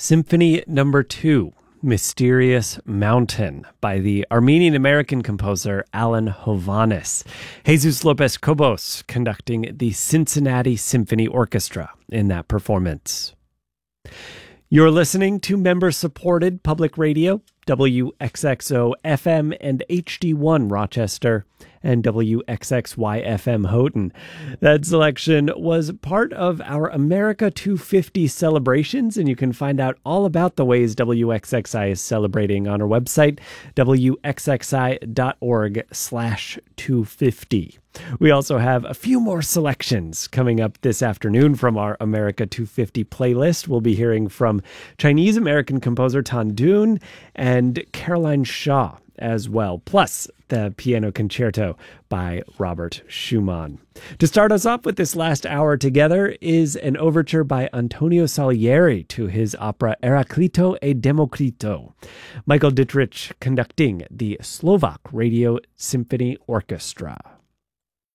Symphony Number 2, Mysterious Mountain, by the Armenian-American composer Alan Hovhannes. Jesus Lopez Cobos conducting the Cincinnati Symphony Orchestra in that performance. You're listening to member-supported public radio, WXXO FM and HD1 Rochester, and WXXY FM Houghton. That selection was part of our America 250 celebrations, and you can find out all about the ways WXXI is celebrating on our website, wxxi.org/250. We also have a few more selections coming up this afternoon from our America 250 playlist. We'll be hearing from Chinese-American composer Tan Dun and Caroline Shaw as well, plus the piano concerto by Robert Schumann. To start us off with this last hour together is an overture by Antonio Salieri to his opera Eraclito e Democrito. Michael Dittrich conducting the Slovak Radio Symphony Orchestra.